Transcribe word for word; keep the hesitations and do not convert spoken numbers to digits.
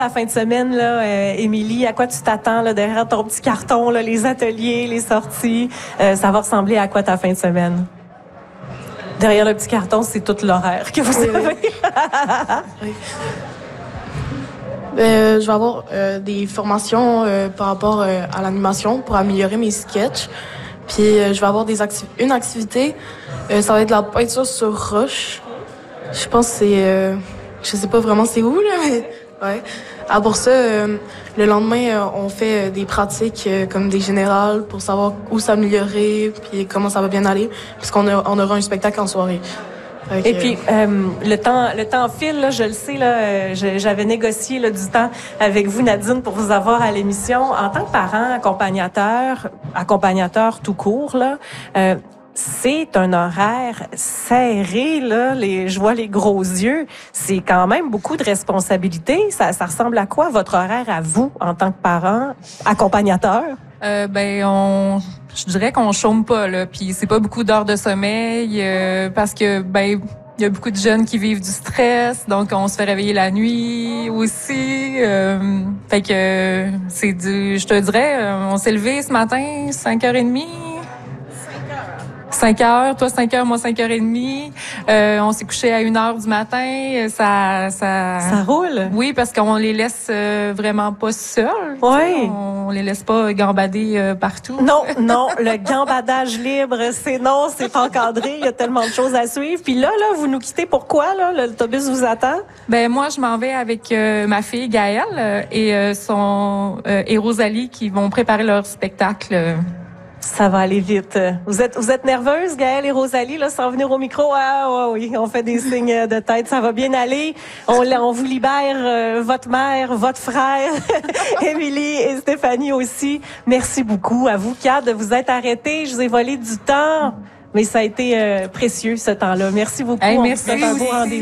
La fin de semaine, là, euh, Émilie, à quoi tu t'attends là, derrière ton petit carton, là, les ateliers, les sorties? Euh, ça va ressembler à quoi ta fin de semaine? Derrière le petit carton, c'est tout l'horaire que vous Oui, avez. oui. Oui. Euh, je vais avoir euh, des formations euh, par rapport euh, à l'animation pour améliorer mes sketchs. Puis euh, je vais avoir des acti- une activité, euh, ça va être de la peinture sur roche. Je pense que c'est... Euh, je sais pas vraiment c'est où, là, mais... Ouais. Ah, pour ça, euh, le lendemain, euh, on fait euh, des pratiques euh, comme des générales pour savoir où s'améliorer puis comment ça va bien aller, puisqu'on a, on aura un spectacle en soirée. Fait que, Et puis euh, le temps, le temps file. Là, je le sais. Là, euh, je- j'avais négocié là, du temps avec vous, Nadine, pour vous avoir à l'émission. En tant que parent, accompagnateur, accompagnateur tout court, là. Euh, c'est un horaire serré, là. Les, je vois les gros yeux. C'est quand même beaucoup de responsabilités. Ça, ça ressemble à quoi, votre horaire à vous, en tant que parent, accompagnateur? Euh, ben, on, je dirais qu'on chôme pas, là. Puis c'est pas beaucoup d'heures de sommeil, euh, parce que, ben, il y a beaucoup de jeunes qui vivent du stress, donc on se fait réveiller la nuit aussi. Euh, fait que c'est du, je te dirais, on s'est levé ce matin, cinq heures trente. cinq heures, toi cinq heures, moi cinq heures trente. Euh, on s'est couché à une heure du matin. Ça, ça, Ça roule? Oui, parce qu'on les laisse euh, vraiment pas seuls. Oui. On les laisse pas gambader euh, partout. Non, non, le gambadage libre, c'est non, c'est encadré. Il y a tellement de choses à suivre. Puis là, là, vous nous quittez pourquoi, là? L'autobus vous attend? Ben moi, je m'en vais avec euh, ma fille Gaëlle euh, et euh, son euh, et Rosalie qui vont préparer leur spectacle. Ça va aller vite. Vous êtes, vous êtes nerveuses, Gaëlle et Rosalie, là, sans venir au micro? Ah, ouais, oui, on fait des signes de tête. Ça va bien aller. On, on vous libère, euh, votre mère, votre frère, Émilie et Stéphanie aussi. Merci beaucoup à vous, Kat, de vous être arrêtés. Je vous ai volé du temps, mais ça a été euh, précieux, ce temps-là. Merci beaucoup. Hey, On merci vous souhaite un beau aussi. rendez-vous.